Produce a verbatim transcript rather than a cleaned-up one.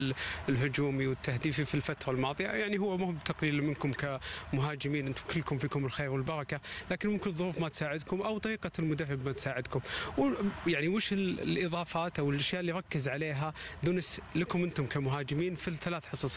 الهجومي والتهديفي في الفتره الماضيه، يعني هو مو بتقليل منكم كمهاجمين، انتم كلكم فيكم الخير والبركه، لكن ممكن الظروف ما تساعدكم او طريقه المدرب ما تساعدكم. يعني وش الاضافات او الاشياء اللي ركز عليها دونس لكم انتم كمهاجمين في الثلاث حصص